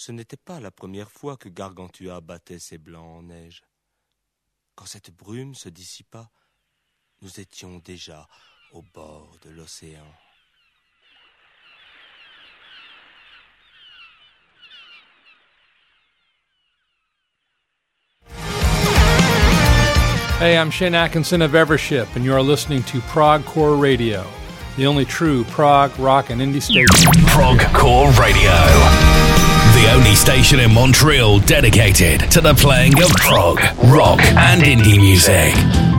ce n'était pas la première fois que Gargantua battait ses blancs en neige. Quand cette brume se dissipa, nous étions déjà au bord de l'océan. Hey, I'm Shane Atkinson of Evership, and you are listening to Progcore Radio, the only true prog, rock, and indie station. Progcore Radio, the only station in Montreal dedicated to the playing of prog, rock, and indie music.